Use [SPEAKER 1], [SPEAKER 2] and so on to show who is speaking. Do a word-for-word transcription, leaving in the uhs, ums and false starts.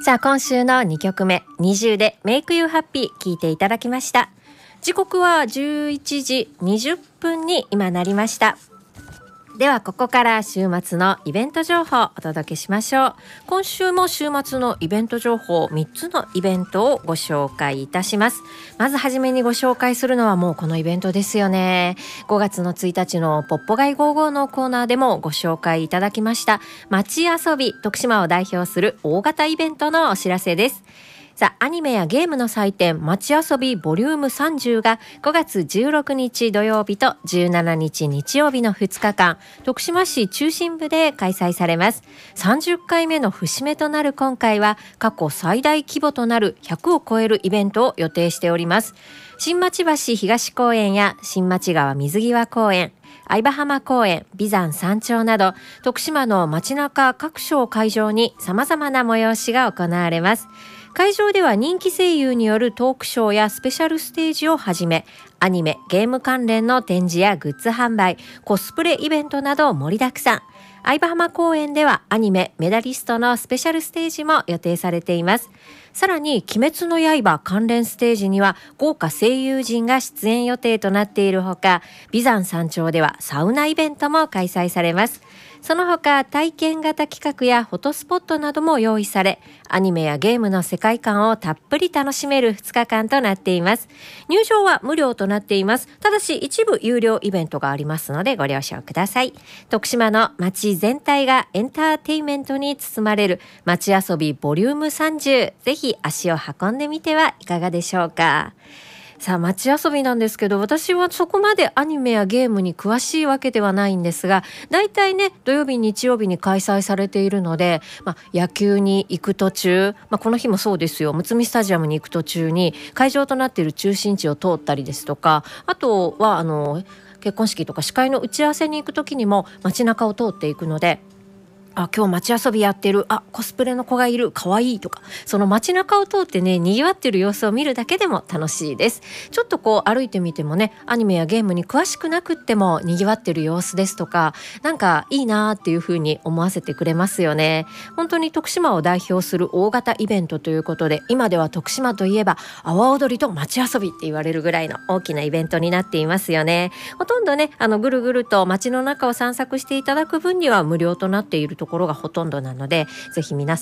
[SPEAKER 1] さあ今週のにきょくめ、にじゅうでメイクユーハッピー聴いていただきました。時刻はじゅういちじにじゅっぷんに今なりました。ではここから週末のイベント情報をお届けしましょう。今週も週末のイベント情報みっつのイベントをご紹介いたします。まずはじめにご紹介するのはもうこのイベントですよね。ごがつのついたちのポッポガイゴーゴーのコーナーでもご紹介いただきました街遊び徳島を代表する大型イベントのお知らせです。さあ、アニメやゲームの祭典街遊びボリュームさんじゅうがごがつじゅうろくにち土曜日とじゅうしちにち日曜日のふつかかん、徳島市中心部で開催されます。さんじゅっかいめの節目となる今回は過去最大規模となるひゃくを超えるイベントを予定しております。新町橋東公園や新町川水際公園、相葉浜公園、眉山山頂など徳島の街中各所を会場に様々な催しが行われます。会場では人気声優によるトークショーやスペシャルステージをはじめ、アニメ、ゲーム関連の展示やグッズ販売、コスプレイベントなど盛りだくさん。相葉浜公園ではアニメ、メダリストのスペシャルステージも予定されています。さらに、鬼滅の刃関連ステージには豪華声優陣が出演予定となっているほか、眉山山頂ではサウナイベントも開催されます。その他、体験型企画やフォトスポットなども用意され、アニメやゲームの世界観をたっぷり楽しめるふつかかんとなっています。入場は無料となっています。ただし、一部有料イベントがありますのでご了承ください。徳島の街全体がエンターテインメントに包まれる街遊びボリュームさんじゅう、ぜひ足を運んでみてはいかがでしょうか。さあ、街遊びなんですけど、私はそこまでアニメやゲームに詳しいわけではないんですが、だいたいね、土曜日日曜日に開催されているので、まあ、野球に行く途中、まあ、この日もそうですよ、むつみスタジアムに行く途中に会場となっている中心地を通ったりですとか、あとはあの結婚式とか司会の打ち合わせに行く時にも街中を通っていくので、あ、今日街遊びやってる、あ、コスプレの子がいる、かわいいとか、その街中を通ってね、賑わってる様子を見るだけでも楽しいです。ちょっとこう歩いてみてもね、アニメやゲームに詳しくなくっても賑わってる様子ですとか、なんかいいなーっていう風に思わせてくれますよね。本当に徳島を代表する大型イベントということで、今では徳島といえば阿波踊りと街遊びって言われるぐらいの大きなイベントになっていますよね。ほとんどね、あのぐるぐると街の中を散策していただく分には無料となっているところがほとんどなので、ぜひ皆さん